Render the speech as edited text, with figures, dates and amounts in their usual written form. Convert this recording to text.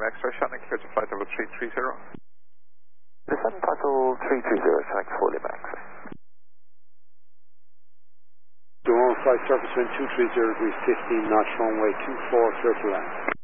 Extra, Shannon, clear to flight level 330. Descent title 330, Shannon 4 Lima Extra. Doron flight surface wind 230 degrees 15 knots, runway 24, clear to land.